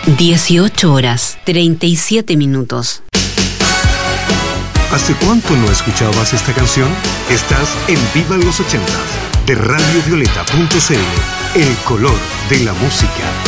18 horas, 37 minutos. ¿Hace cuánto no escuchabas esta canción? Estás en Viva los 80 de radiovioleta.cl, el color de la música.